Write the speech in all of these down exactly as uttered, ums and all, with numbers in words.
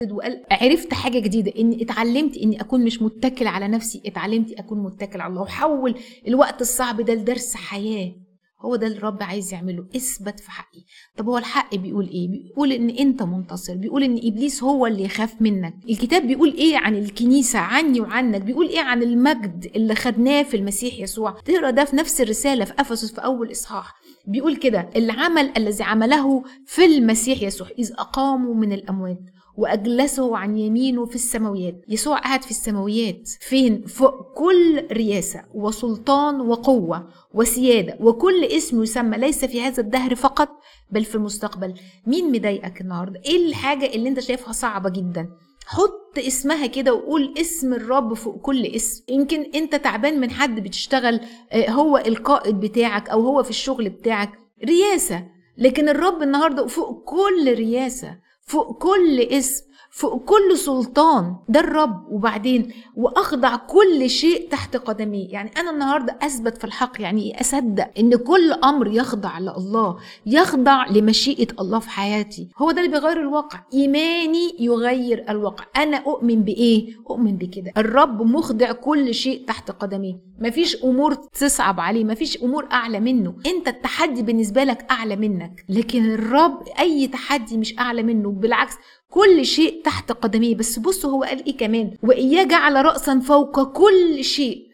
وقال عرفت حاجة جديدة، اني اتعلمت اني اكون مش متكل على نفسي، اتعلمت اكون متكل على الله، وحول الوقت الصعب ده لدرس حياة. هو ده اللي الرب عايز يعمله، اثبت في حقي. طب هو الحق بيقول ايه؟ بيقول ان انت منتصر، بيقول ان ابليس هو اللي يخاف منك. الكتاب بيقول ايه عن الكنيسة، عني وعنك؟ بيقول ايه عن المجد اللي خدناه في المسيح يسوع؟ تقرا ده في نفس الرسالة في افسس في اول اصحاح، بيقول كده: العمل الذي عمله في المسيح يسوع اذ اقاموا من الاموات وأجلسه عن يمينه في السماويات. يسوع قاعد في السماويات فين؟ فوق كل رياسة وسلطان وقوة وسيادة وكل اسم يسمى، ليس في هذا الدهر فقط بل في المستقبل. مين مضايقك النهاردة؟ ايه الحاجة اللي انت شايفها صعبة جدا؟ حط اسمها كده وقول اسم الرب فوق كل اسم. يمكن انت تعبان من حد بتشتغل هو القائد بتاعك او هو في الشغل بتاعك رياسة، لكن الرب النهاردة فوق كل رياسة، فوق كل اسم، فوق كل سلطان، ده الرب. وبعدين واخضع كل شيء تحت قدميه. يعني انا النهارده اثبت في الحق، يعني اصدق ان كل امر يخضع لله، يخضع لمشيئه الله في حياتي. هو ده اللي بيغير الواقع. ايماني يغير الواقع. انا اؤمن بايه؟ اؤمن بكده، الرب مخضع كل شيء تحت قدميه، مفيش امور تصعب عليه، مفيش امور اعلى منه. انت التحدي بالنسبه لك اعلى منك، لكن الرب اي تحدي مش اعلى منه، بالعكس كل شيء تحت قدميه. بس بصوا هو قال ايه كمان: وإياه جعل رأسا فوق كل شيء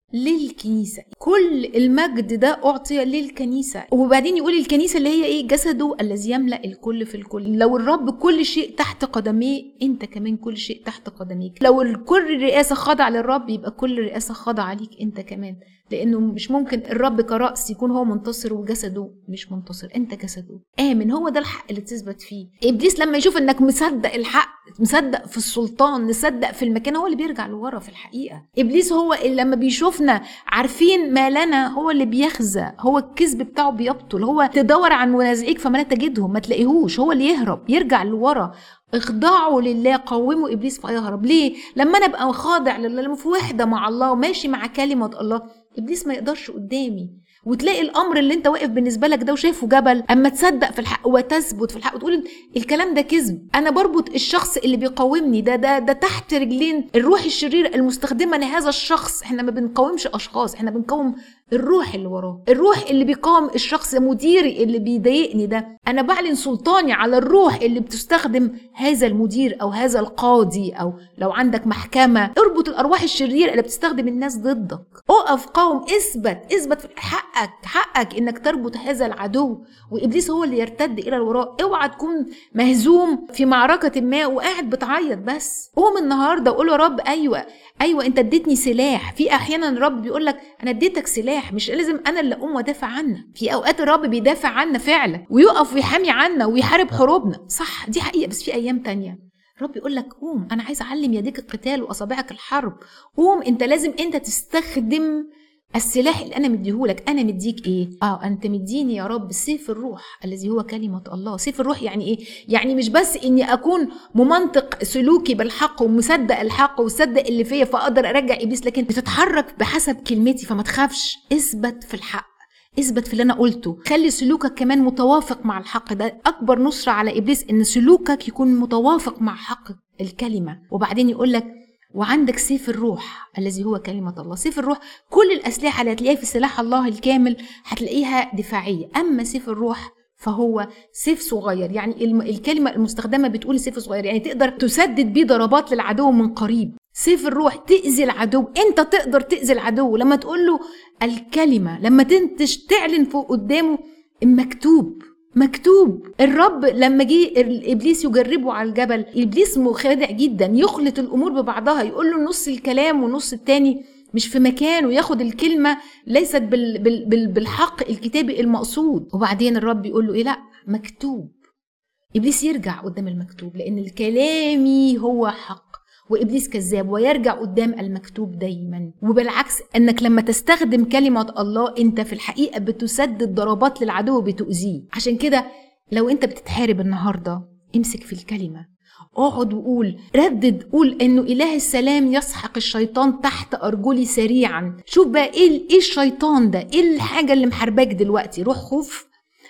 للكنيسة. كل المجد ده أعطي للكنيسة. وبعدين يقول الكنيسة اللي هي ايه؟ جسده الذي يملأ الكل في الكل. لو الرب كل شيء تحت قدميه، انت كمان كل شيء تحت قدميك. لو كل رئاسة خضع للرب، يبقى كل رئاسة خضع ليك انت كمان، لانه مش ممكن الرب كرأس يكون هو منتصر وجسده مش منتصر، انت جسده. آمن، هو ده الحق اللي تثبت فيه. ابليس لما يشوف انك مصدق الحق، مصدق في السلطان، مصدق في المكان، هو اللي بيرجع لورا في الحقيقة. ابليس هو اللي لما بيشوفنا عارفين ما لنا هو اللي بيخزى، هو الكذب بتاعه بيبطل، هو تدور عن منازعيك فما لا تجدهم، ما تلاقيهوش، هو اللي يهرب يرجع لورا. اخضعوا لله، قوموا ابليس فيهرب. ليه؟ لما انا ابقى خاضع لله، لما في وحده مع الله وماشي مع كلمه الله، ابليس ما يقدرش قدامي. وتلاقي الامر اللي انت واقف بالنسبه لك ده وشايفه جبل، اما تصدق في الحق وتثبت في الحق وتقول الكلام ده كذب، انا بربط الشخص اللي بيقاومني ده ده ده تحت رجلين الروح الشرير المستخدمه لهذا الشخص. احنا ما بنقاومش اشخاص، احنا بنقاوم الروح اللي وراه، الروح اللي بيقاوم الشخص مديري اللي بيضايقني ده. انا بعلن سلطاني على الروح اللي بتستخدم هذا المدير او هذا القاضي، او لو عندك محكمه اربط الارواح الشريره اللي بتستخدم الناس ضدك. اقف، قاوم، اثبت اثبت في حقك، حقك انك تربط هذا العدو، وابليس هو اللي يرتد الى الوراء. اوعى تكون مهزوم في معركه ما وقاعد بتعيط بس. قوم النهارده وقول يا رب ايوه ايوه انت اديتني سلاح. في احيانا الرب بيقول لك انا اديتك سلاح، مش لازم انا اللي اقوم وادافع عنك. في اوقات الرب بيدافع عنا فعلا ويقف ويحامي عنا ويحارب حروبنا، صح، دي حقيقه. بس في ايام تانية الرب يقول لك قوم، انا عايز اعلم يديك القتال واصابعك الحرب. قوم، انت لازم انت تستخدم السلاح اللي انا مديهولك. انا مديك ايه؟ اه انت مديني يا رب سيف الروح الذي هو كلمه الله. سيف الروح يعني ايه؟ يعني مش بس اني اكون ممنطق سلوكي بالحق ومصدق الحق ومصدق اللي فيا فاقدر ارجع ابليس، لكن بتتحرك بحسب كلمتي. فما تخافش، اثبت في الحق، اثبت في اللي انا قلته، خلي سلوكك كمان متوافق مع الحق. ده اكبر نصرة على ابليس، ان سلوكك يكون متوافق مع حق الكلمه. وبعدين يقول لك وعندك سيف الروح الذي هو كلمة الله. سيف الروح كل الأسلحة اللي هتلاقيها في سلاح الله الكامل هتلاقيها دفاعية، أما سيف الروح فهو سيف صغير. يعني الكلمة المستخدمة بتقول سيف صغير، يعني تقدر تسدد بيه ضربات للعدو من قريب. سيف الروح تأذي العدو، انت تقدر تأذي العدو لما تقول له الكلمة، لما تنتش تعلن فوق قدامه المكتوب. مكتوب. الرب لما جه ابليس يجربه على الجبل، ابليس مخادع جدا، يخلط الامور ببعضها، يقول له نص الكلام ونص التاني مش في مكانه، ياخد الكلمه ليست بال بال بال بالحق الكتابي المقصود. وبعدين الرب يقول له ايه؟ لا، مكتوب. ابليس يرجع قدام المكتوب، لان الكلامي هو حق، وإبليس كذاب ويرجع قدام المكتوب دايما. وبالعكس، أنك لما تستخدم كلمة الله أنت في الحقيقة بتسدد ضربات للعدو بتؤذيه. عشان كده لو أنت بتتحارب النهاردة امسك في الكلمة، اقعد وقول، ردد، قول إنه إله السلام يسحق الشيطان تحت أرجلي سريعا. شوف بقى إيه, إيه الشيطان ده، إيه الحاجة اللي محارباك دلوقتي؟ روح خوف،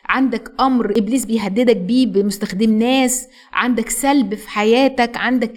عندك امر ابليس بيهددك بيه بمستخدم ناس، عندك سلب في حياتك، عندك